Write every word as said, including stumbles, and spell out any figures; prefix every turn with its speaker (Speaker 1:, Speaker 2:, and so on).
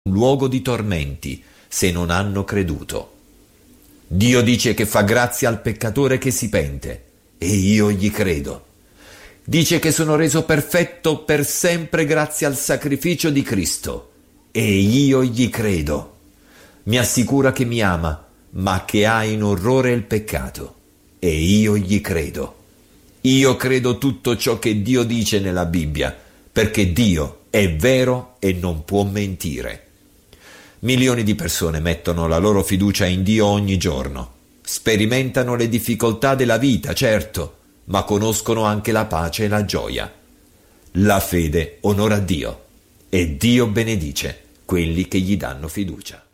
Speaker 1: un luogo di tormenti se non hanno creduto. Dio dice che fa grazia al peccatore che si pente, e io gli credo. Dice che sono reso perfetto per sempre grazie al sacrificio di Cristo, e io gli credo. Mi assicura che mi ama, ma che ha in orrore il peccato, e io gli credo. Io credo tutto ciò che Dio dice nella Bibbia, perché Dio è vero e non può mentire. Milioni di persone mettono la loro fiducia in Dio ogni giorno. Sperimentano le difficoltà della vita, certo, ma conoscono anche la pace e la gioia. La fede onora Dio, e Dio benedice quelli che gli danno fiducia.